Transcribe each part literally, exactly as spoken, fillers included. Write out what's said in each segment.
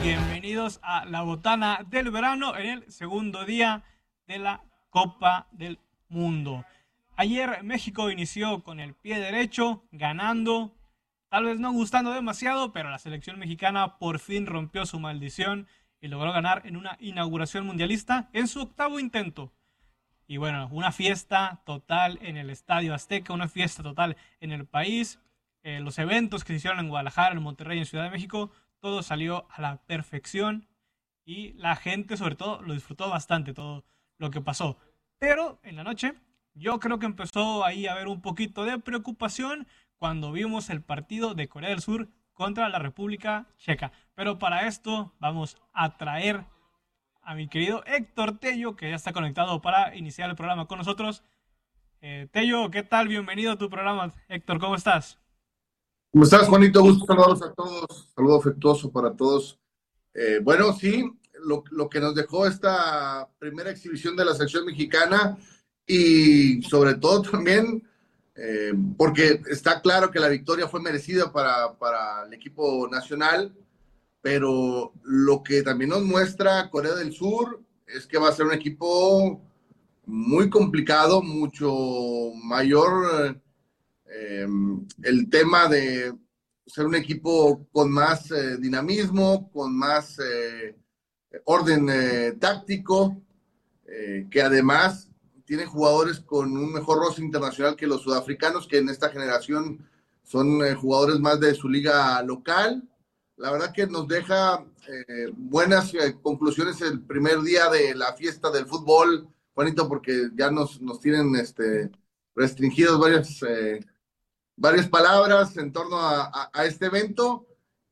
Bienvenidos a la botana del verano en el segundo día de la Copa del Mundo. Ayer México inició con el pie derecho, ganando, tal vez no gustando demasiado, pero la selección mexicana por fin rompió su maldición y logró ganar en una inauguración mundialista en su octavo intento. Y bueno, una fiesta total en el Estadio Azteca, una fiesta total en el país. Eh, los eventos que se hicieron en Guadalajara, en Monterrey, en Ciudad de México, todo salió a la perfección y la gente sobre todo lo disfrutó bastante todo lo que pasó. Pero en la noche yo creo que empezó ahí a haber un poquito de preocupación cuando vimos el partido de Corea del Sur contra la República Checa. Pero para esto vamos a traer a mi querido Héctor Tello, que ya está conectado para iniciar el programa con nosotros. Eh, Tello, ¿qué tal? Bienvenido a tu programa. Héctor, ¿cómo estás? ¿Cómo estás, Juanito? Gusto saludarlos a todos. Saludo afectuoso para todos. Eh, bueno, sí, lo, lo que nos dejó esta primera exhibición de la selección mexicana y sobre todo también eh, porque está claro que la victoria fue merecida para, para el equipo nacional, pero lo que también nos muestra Corea del Sur es que va a ser un equipo muy complicado, mucho mayor eh, el tema de ser un equipo con más eh, dinamismo, con más eh, orden eh, táctico, eh, que además tiene jugadores con un mejor roster internacional que los sudafricanos, que en esta generación son eh, jugadores más de su liga local. La verdad que nos deja eh, buenas eh, conclusiones el primer día de la fiesta del fútbol, Juanito, porque ya nos, nos tienen este, restringidos varios eh, varias palabras en torno a, a, a, este evento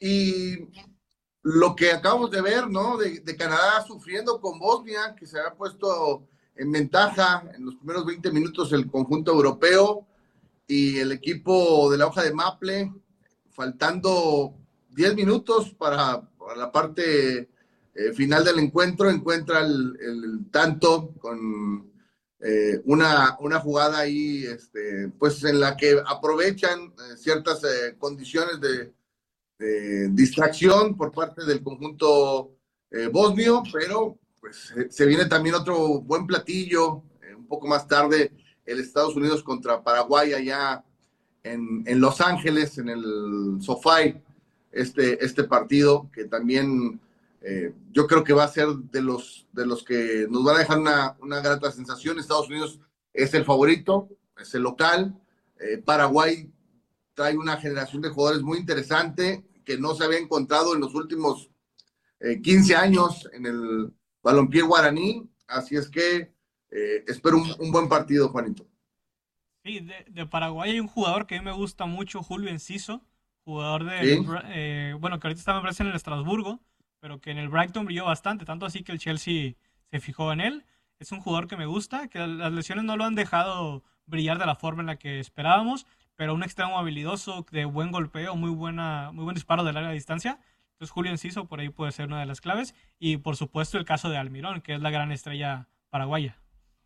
y lo que acabamos de ver, ¿no? De, de Canadá sufriendo con Bosnia, que se ha puesto en ventaja en los primeros veinte minutos el conjunto europeo y el equipo de la hoja de Maple, faltando diez minutos para, para la parte eh, final del encuentro, encuentra el, el, el tanto con eh, una, una jugada ahí, este, pues en la que aprovechan eh, ciertas eh, condiciones de, de, distracción por parte del conjunto eh, bosnio, pero pues se viene también otro buen platillo, eh, un poco más tarde, el Estados Unidos contra Paraguay allá en, en Los Ángeles, en el SoFi, este, este partido que también eh, yo creo que va a ser de los, de los que nos van a dejar una, una grata sensación. Estados Unidos es el favorito, es el local. Eh, Paraguay trae una generación de jugadores muy interesante que no se había encontrado en los últimos eh, quince años en el balompié guaraní. Así es que eh, espero un, un buen partido, Juanito. Sí, de, de Paraguay hay un jugador que a mí me gusta mucho, Julio Enciso, jugador del, ¿Sí? eh, bueno, que ahorita está me parece en el Estrasburgo, pero que en el Brighton brilló bastante, tanto así que el Chelsea se fijó en él. Es un jugador que me gusta, que las lesiones no lo han dejado brillar de la forma en la que esperábamos, pero un extremo habilidoso, de buen golpeo, muy buena, muy buen disparo de larga distancia. Entonces Julio Enciso por ahí puede ser una de las claves. Y por supuesto el caso de Almirón, que es la gran estrella paraguaya.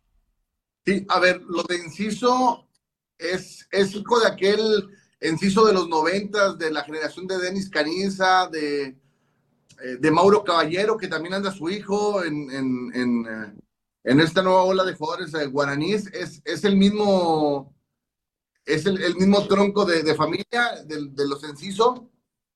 Sí, a ver, lo de Enciso es, es hijo de aquel Enciso de los noventas, de la generación de Denis Caniza, de, eh, de Mauro Caballero, que también anda su hijo en, en, en, eh, en esta nueva ola de jugadores eh, guaraníes. Es, es el mismo, es el, el mismo tronco de, de familia de, de los Enciso.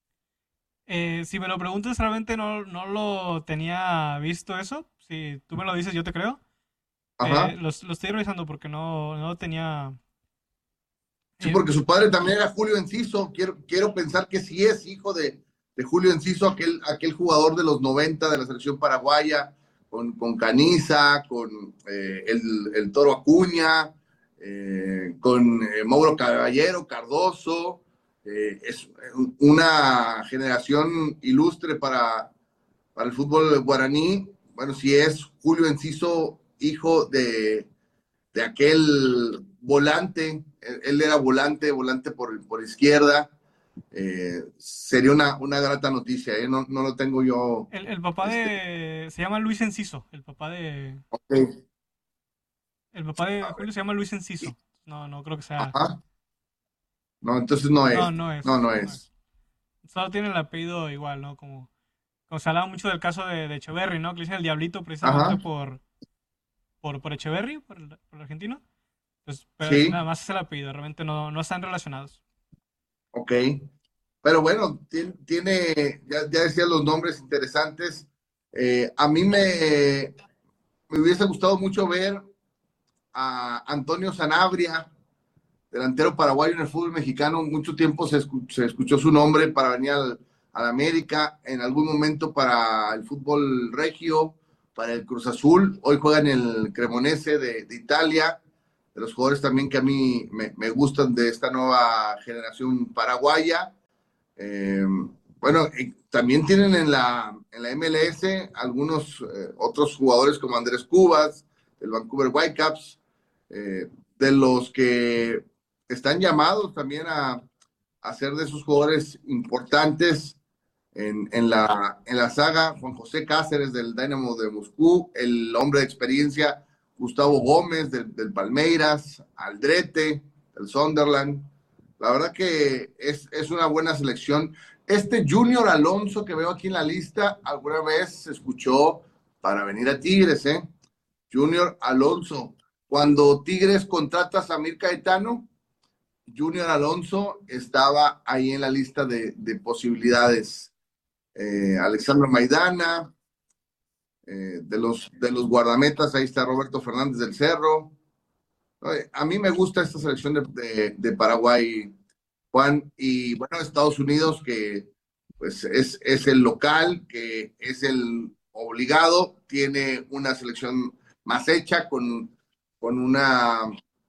Eh, si me lo preguntas, realmente no, no lo tenía visto eso. Si tú me lo dices, yo te creo. Eh, Ajá. lo, lo estoy revisando porque no, no lo tenía. Sí, eh, porque su padre también era Julio Enciso. Quiero, quiero pensar que sí es hijo de, de Julio Enciso, aquel, aquel jugador de los noventa de la selección paraguaya, con, con Caniza, con eh, el, el Toro Acuña, eh, con eh, Mauro Caballero, Cardoso. Eh, es una generación ilustre para, para el fútbol guaraní. Bueno, si es Julio Enciso, hijo de de aquel volante, él era volante, volante por, por izquierda, eh, sería una, una grata noticia, ¿eh? no, no lo tengo yo. el, el papá Este, de. Se llama Luis Enciso. El papá de. okay. El papá de A ver, Julio se llama Luis y, Enciso. No, no creo que sea. ajá, no, entonces no No, es, no no, es. no No es. es. Solo tiene el apellido igual, ¿no? Como, como se hablaba mucho del caso de, de Echeverry, ¿no? Que le dicen el diablito precisamente Ajá, por, por, por Echeverry, por el, por el argentino. Pues, pero es, nada sí, más es el apellido, realmente no, no están relacionados. ok. Pero bueno, ti- tiene, ya, ya decía los nombres interesantes. Eh, a mí me, me hubiese gustado mucho ver a Antonio Sanabria, delantero paraguayo en el fútbol mexicano. Mucho tiempo se, escu- se escuchó su nombre para venir al, al América, en algún momento para el fútbol regio, para el Cruz Azul. Hoy juega en el Cremonese de, de Italia, de los jugadores también que a mí me, me gustan de esta nueva generación paraguaya. Eh, bueno, y también tienen en la, en la M L S algunos eh, otros jugadores como Andrés Cubas, del Vancouver Whitecaps, eh, de los que están llamados también a, a ser de esos jugadores importantes en, en, la, en la saga. Juan José Cáceres del Dynamo de Moscú, el hombre de experiencia Gustavo Gómez del, del Palmeiras, Aldrete del Sunderland. La verdad que es, es una buena selección. Este Junior Alonso que veo aquí en la lista, alguna vez se escuchó para venir a Tigres, ¿eh? Junior Alonso. Cuando Tigres contrata a Samir Caetano, Junior Alonso estaba ahí en la lista de, de posibilidades. Eh, Alexandro Maidana, eh, de, los, de los guardametas, ahí está Roberto Fernández del Cerro. Eh, a mí me gusta esta selección de, de, de Paraguay, Juan, y bueno, Estados Unidos, que pues es, es el local, que es el obligado, tiene una selección más hecha, con, con una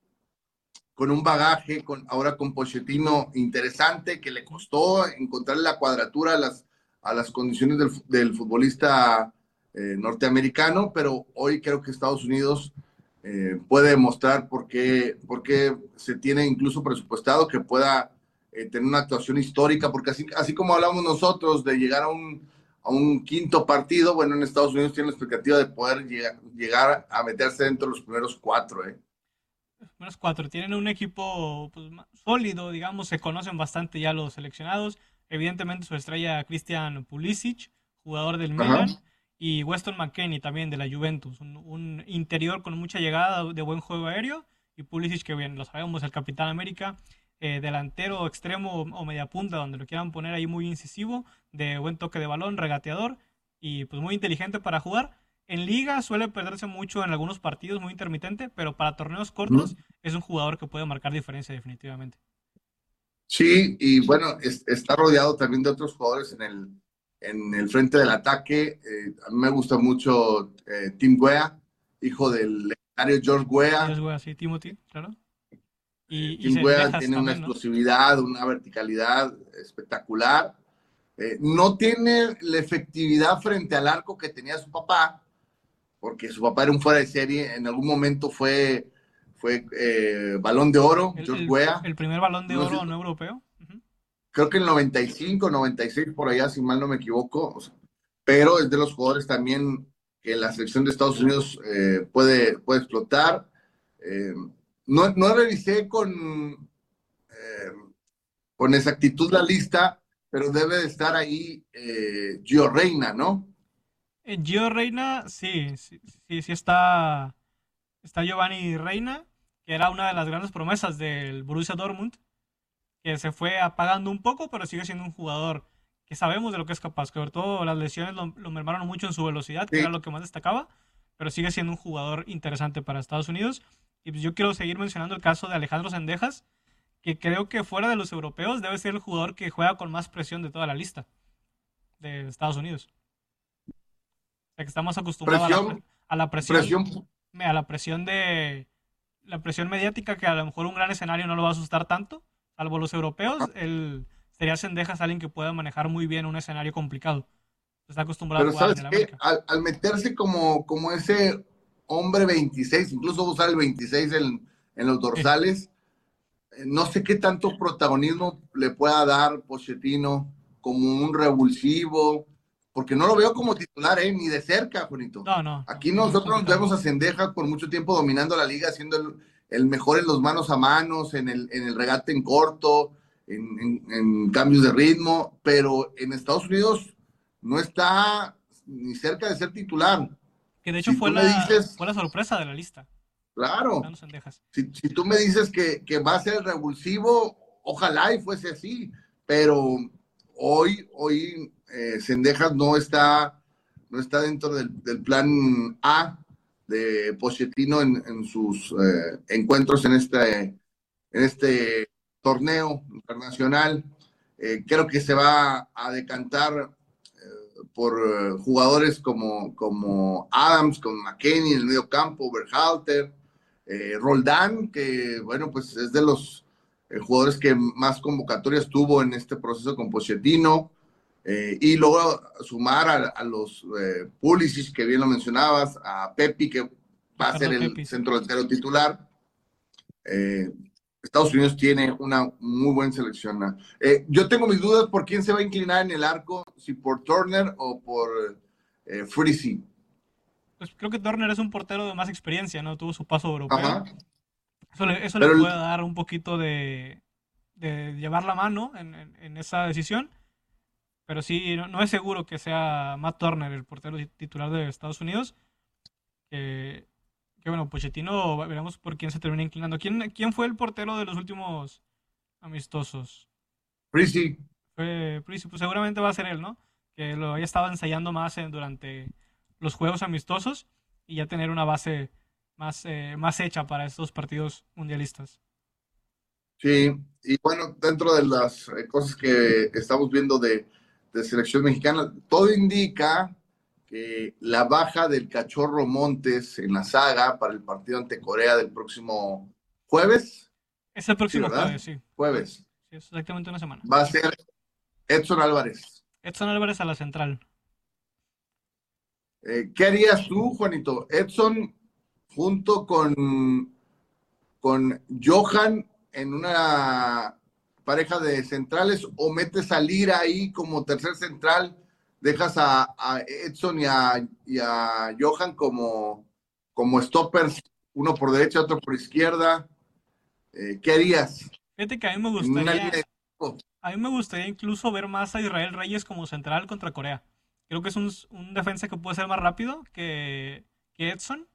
con un bagaje, con, ahora con Pochettino interesante, que le costó encontrar la cuadratura a las, a las condiciones del, del futbolista eh, norteamericano, pero hoy creo que Estados Unidos eh, puede demostrar por qué, por qué se tiene incluso presupuestado que pueda eh, tener una actuación histórica, porque así, así como hablamos nosotros de llegar a un, a un quinto partido, bueno, en Estados Unidos tiene la expectativa de poder llegar, llegar a meterse dentro de los primeros cuatro, ¿eh? Menos cuatro. Tienen un equipo pues, sólido, digamos, se conocen bastante ya los seleccionados. Evidentemente su estrella Christian Pulisic, jugador del Ajá. Milan, y Weston McKennie también de la Juventus, un, un interior con mucha llegada de buen juego aéreo, y Pulisic que bien, lo sabemos, el Capitán América, eh, delantero, extremo o media punta, donde lo quieran poner ahí muy incisivo, de buen toque de balón, regateador, y pues muy inteligente para jugar. En liga suele perderse mucho en algunos partidos, muy intermitente, pero para torneos cortos es un jugador que puede marcar diferencia definitivamente. Sí, y bueno, es- está rodeado también de otros jugadores en el, en el frente del ataque. Eh, a mí me gusta mucho eh, Tim Weah, hijo del legendario George Eres Weah. güey así, Timothy, claro. Eh, Y, y Tim Weah Sendejas tiene una también, ¿no? explosividad, una verticalidad espectacular. Eh, no tiene la efectividad frente al arco que tenía su papá, porque su papá era un fuera de serie. En algún momento fue, fue eh, Balón de Oro, El, George el, Weah. el primer balón de No sé, oro no europeo. Ujú. creo que el noventa y cinco, noventa y seis por allá, si mal no me equivoco, o sea, pero es de los jugadores también que la selección de Estados Unidos eh, puede, puede explotar. Eh, no, no revisé con, eh, con exactitud la lista, pero debe de estar ahí eh, Gio Reina, ¿no? Eh, Gio Reina, sí, sí, sí, sí está, está Giovanni Reina, que era una de las grandes promesas del Borussia Dortmund, que se fue apagando un poco, pero sigue siendo un jugador que sabemos de lo que es capaz, que sobre todo las lesiones lo, lo mermaron mucho en su velocidad, que Sí. era lo que más destacaba, pero sigue siendo un jugador interesante para Estados Unidos. Y pues yo quiero seguir mencionando el caso de Alejandro Sendejas, que creo que fuera de los europeos debe ser el jugador que juega con más presión de toda la lista de Estados Unidos. O sea, que está más acostumbrado a la, pre- Presión, a la presión, presión. a la presión de la presión mediática, que a lo mejor un gran escenario no lo va a asustar tanto, salvo los europeos. Él sería Sendejas alguien que pueda manejar muy bien un escenario complicado. Está acostumbrado a Pero jugar en ¿sabes el qué? América. Al, al meterse como, como ese hombre veintiséis, incluso usar el veintiséis en, en los Sí. dorsales, no sé qué tanto protagonismo le pueda dar Pochettino como un revulsivo, porque no lo veo como titular, ¿eh? Ni de cerca, Juanito. No, no, no, Aquí no, nosotros nos vemos completamente. a Cendejas por mucho tiempo dominando la liga, siendo el, el mejor en los manos a manos, en el, en el regate en corto, en, en, en cambios de ritmo, pero en Estados Unidos no está ni cerca de ser titular. Que de hecho Si fue tú me la, dices, fue la sorpresa de la lista, claro, dándose en Texas. si, si tú me dices que, que va a ser el revulsivo, ojalá y fuese así, pero hoy, hoy eh, Cendejas no está, no está dentro del, del plan A de Pochettino en, en sus eh, encuentros en este, en este torneo internacional. Eh, creo que se va a decantar por uh, jugadores como, como Adams, como McKennie en el medio campo, Berhalter, eh, Roldán, que bueno, pues es de los eh, jugadores que más convocatorias tuvo en este proceso con Pochettino, eh, y luego sumar a, a los eh, Pulisic, que bien lo mencionabas, a Pepi, que va a ser Ricardo el Pepi, sí. centro delantero titular. Eh, Estados Unidos tiene una muy buena selección. Eh, yo tengo mis dudas por quién se va a inclinar en el arco, si por Turner o por eh, Freezy. Pues creo que Turner es un portero de más experiencia, ¿no? Tuvo su paso europeo. Ajá. Eso le, eso le Pero el, puede dar un poquito de, de llevar la mano en, en, en esa decisión. Pero sí, no, no es seguro que sea Matt Turner el portero titular de Estados Unidos. Que, que bueno, Pochettino, veremos por quién se termina inclinando. ¿Quién, quién fue el portero de los últimos amistosos? Freezy, Fue Prisi, pues seguramente va a ser él, ¿no? Que lo haya estado ensayando más en- durante los juegos amistosos y ya tener una base más, eh, más hecha para estos partidos mundialistas. sí. Y bueno, dentro de las eh, cosas que estamos viendo de, de selección mexicana, todo indica que la baja del Cachorro Montes en la saga para el partido ante Corea del próximo jueves, Es el sí, próximo ¿verdad? jueves, sí. Jueves. Sí, es exactamente una semana. Va a ser Edson Álvarez. Edson Álvarez a la central. Eh, ¿Qué harías tú, Juanito? Edson junto con, con Johan en una pareja de centrales, o metes a Lira ahí como tercer central, dejas a, a Edson y a, y a Johan como, como stoppers, uno por derecha, otro por izquierda. Eh, ¿Qué harías Fíjate que a mí me en una línea gustaría, de cinco? a mí me gustaría incluso ver más a Israel Reyes como central contra Corea. Creo que es un, un defensa que puede ser más rápido que, que Edson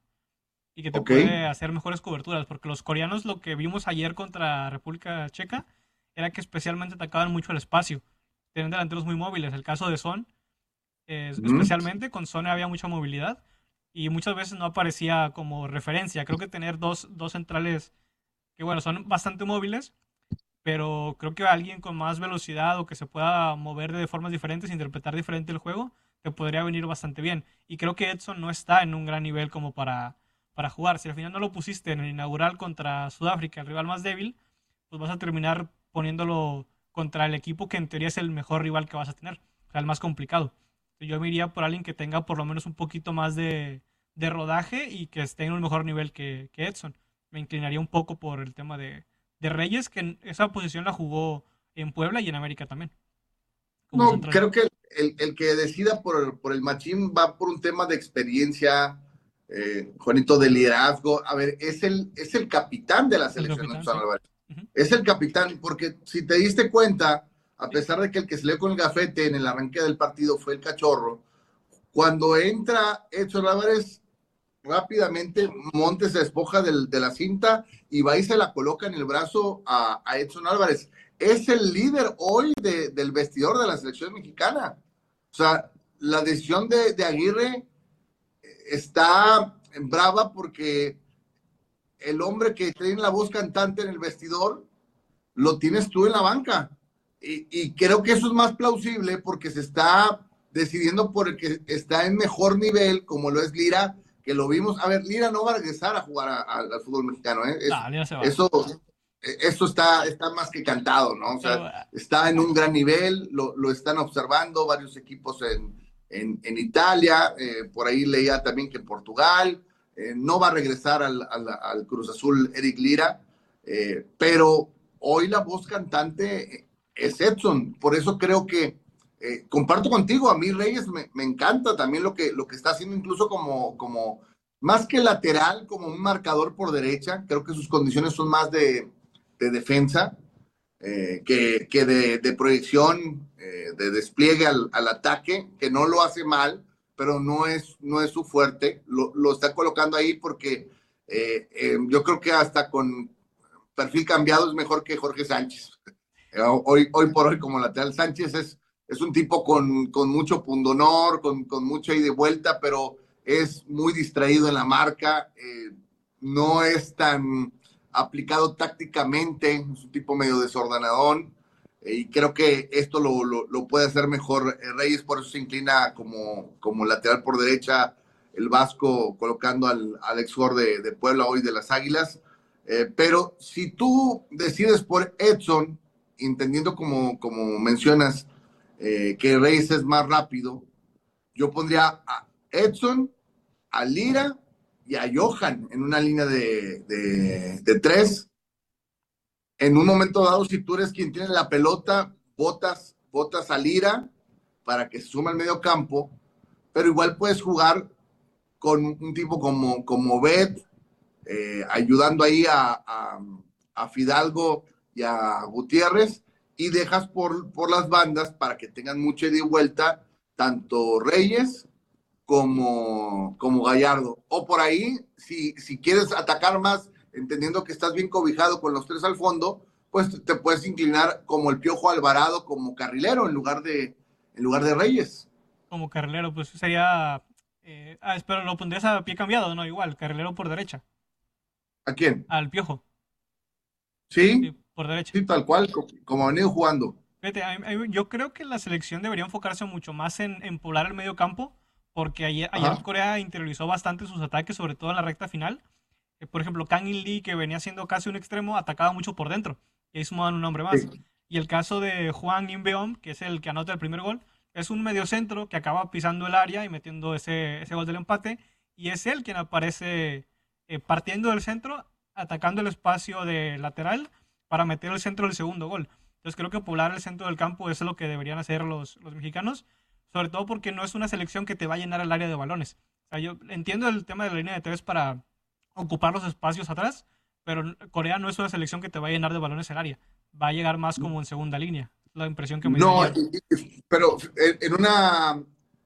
y que te Ok. puede hacer mejores coberturas, porque los coreanos lo que vimos ayer contra República Checa era que especialmente atacaban mucho el espacio, tenían delanteros muy móviles, el caso de Son, eh, Ujú. especialmente con Son había mucha movilidad y muchas veces no aparecía como referencia, creo que tener dos, dos centrales que bueno, son bastante móviles, pero creo que alguien con más velocidad o que se pueda mover de formas diferentes, interpretar diferente el juego, te podría venir bastante bien. Y creo que Edson no está en un gran nivel como para, para jugar. Si al final no lo pusiste en el inaugural contra Sudáfrica, el rival más débil, pues vas a terminar poniéndolo contra el equipo que en teoría es el mejor rival que vas a tener, o sea, el más complicado. Yo me iría por alguien que tenga por lo menos un poquito más de, de rodaje y que esté en un mejor nivel que, que Edson. Me inclinaría un poco por el tema de, de Reyes, que en esa posición la jugó en Puebla y en América también, como No, central. creo que el, el que decida por el, por el machín va por un tema de experiencia, eh, Juanito, de liderazgo. A ver, es el, es el capitán de la El selección, capitán, Edson sí. Álvarez. Ujú. Es el capitán, porque si te diste cuenta, a Sí. pesar de que el que se lee con el gafete en el arranque del partido fue el Cachorro, cuando entra Edson Álvarez, rápidamente Montes se despoja del, de la cinta y va y se la coloca en el brazo a, a Edson Álvarez. Es el líder hoy de, del vestidor de la selección mexicana. O sea, la decisión de, de Aguirre está brava porque el hombre que tiene la voz cantante en el vestidor lo tienes tú en la banca. Y, y creo que eso es más plausible porque se está decidiendo por el que está en mejor nivel, como lo es Lira, que lo vimos. A ver, Lira no va a regresar a jugar a, a, al fútbol mexicano, ¿eh? Es, Dale, ya se va. eso, eso está, está más que cantado, ¿no? O sea, Pero ah, está en un gran nivel, lo, lo están observando varios equipos en, en, en Italia, eh, por ahí leía también que Portugal, eh, no va a regresar al, al, al Cruz Azul Eric Lira, eh, pero hoy la voz cantante es Edson. Por eso creo que eh, comparto contigo, a mí Reyes me, me, encanta también lo que, lo que está haciendo, incluso como, como más que lateral, como un marcador por derecha. Creo que sus condiciones son más de, de defensa. eh, que, que de, de proyección, eh, de despliegue al, al ataque, que no lo hace mal, pero no es, no es su fuerte. Lo, lo está colocando ahí porque eh, eh, yo creo que hasta con perfil cambiado es mejor que Jorge Sánchez. Eh, hoy, hoy por hoy, como lateral, Sánchez es, es un tipo con, con mucho pundonor, con, con mucha ida y vuelta, pero es muy distraído en la marca, eh, no es tan aplicado tácticamente, es un tipo medio desordenadón, eh, y creo que esto lo, lo, lo puede hacer mejor eh, Reyes, por eso se inclina como, como lateral por derecha el Vasco, colocando al, al ex jugador de, de Puebla, hoy de las Águilas. Eh, pero si tú decides por Edson, entendiendo como, como mencionas eh, que Reyes es más rápido, yo pondría a Edson, a Lira y a Johan en una línea de, de, de tres. En un momento dado, si tú eres quien tiene la pelota, botas, botas a Lira para que se suma al medio campo, pero igual puedes jugar con un tipo como, como Bet, eh, ayudando ahí a, a, a Fidalgo y a Gutiérrez, y dejas por, por las bandas para que tengan mucha ida y vuelta tanto Reyes como, como Gallardo. O por ahí, si, si quieres atacar más, entendiendo que estás bien cobijado con los tres al fondo, pues te puedes inclinar como el Piojo Alvarado, como carrilero en lugar de, en lugar de Reyes. Como carrilero, pues sería... Eh, ah, pero lo pondrías a pie cambiado, ¿no? Igual, carrilero por derecha. ¿A quién? Al Piojo, sí, Sí, por derecha. sí, tal cual, como ha venido jugando. Fíjate, a- a- yo creo que la selección debería enfocarse mucho más en, en poblar el medio campo, porque ayer, ayer Ajá. Corea interiorizó bastante sus ataques, sobre todo en la recta final. Eh, por ejemplo, Kang In Lee, que venía siendo casi un extremo, atacaba mucho por dentro, y ahí sumaban un hombre más. Sí. Y el caso de Juan Inbeom, que es el que anota el primer gol, es un mediocentro que acaba pisando el área y metiendo ese, ese gol del empate, y es él quien aparece eh, partiendo del centro, atacando el espacio de lateral para meter el centro del segundo gol. Entonces creo que poblar el centro del campo es lo que deberían hacer los, los mexicanos, sobre todo porque no es una selección que te va a llenar el área de balones. O sea, yo entiendo el tema de la línea de tres para ocupar los espacios atrás, pero Corea no es una selección que te va a llenar de balones el área. Va a llegar más como en segunda línea. La impresión que me dio No, ayer. y- y- pero en en una,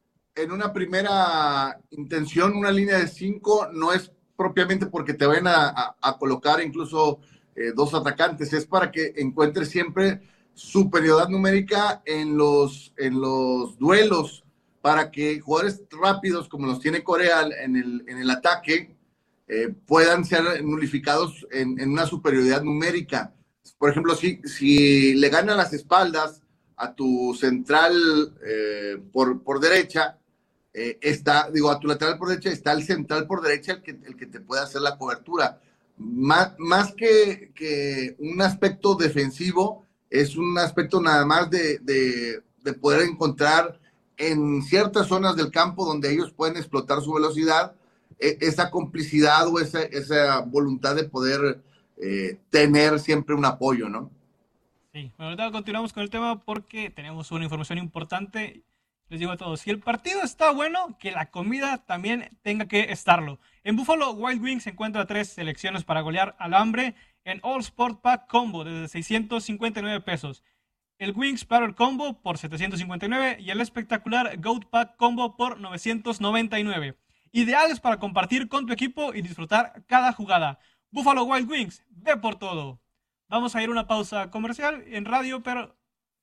en una primera intención, una línea de cinco no es propiamente porque te vayan a, a- a colocar incluso eh, dos atacantes, es para que encuentres siempre superioridad numérica en los, en los duelos, para que jugadores rápidos como los tiene Corea en el, en el ataque eh, puedan ser nulificados en, en una superioridad numérica. Por ejemplo, si, si le ganan las espaldas a tu central eh, por, por derecha, eh, está, digo, a tu lateral por derecha está el central por derecha el que, el que te puede hacer la cobertura. Más, más que, que un aspecto defensivo, es un aspecto nada más de, de, de poder encontrar en ciertas zonas del campo donde ellos pueden explotar su velocidad, eh, esa complicidad o esa, esa voluntad de poder eh, tener siempre un apoyo, ¿no? Sí, bueno, ahorita continuamos con el tema porque tenemos una información importante. Les digo a todos, si el partido está bueno, que la comida también tenga que estarlo. En Buffalo Wild Wings se encuentra tres selecciones para golear al hambre en All Sport Pack Combo desde seiscientos cincuenta y nueve pesos. El Wings Platter Combo por setecientos cincuenta y nueve y el espectacular Goat Pack Combo por novecientos noventa y nueve. Ideales para compartir con tu equipo y disfrutar cada jugada. Buffalo Wild Wings, ve por todo. Vamos a ir a una pausa comercial en radio, pero...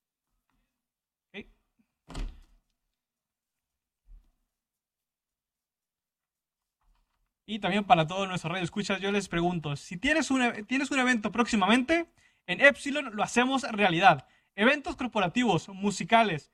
¿Okay? Y también para todos nuestros radio escuchas, yo les pregunto, si tienes un, tienes un evento próximamente, en Epsilon lo hacemos realidad. Eventos corporativos, musicales.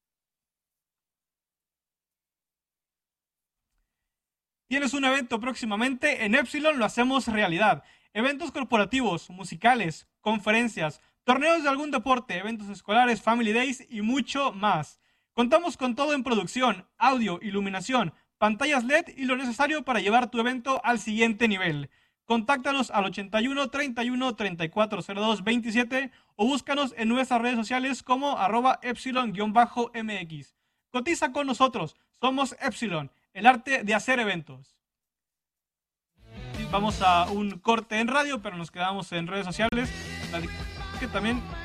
Tienes un evento próximamente, en Epsilon lo hacemos realidad. Eventos corporativos, musicales, conferencias, torneos de algún deporte, eventos escolares, family days y mucho más. Contamos con todo en producción, audio, iluminación, pantallas L E D y lo necesario para llevar tu evento al siguiente nivel. Contáctanos al ochenta y uno, treinta y uno, treinta y cuatro cero dos, veintisiete o búscanos en nuestras redes sociales como arroba epsilon-M X. Cotiza con nosotros, somos Epsilon, el arte de hacer eventos. Vamos a un corte en radio, pero nos quedamos en redes sociales. Que también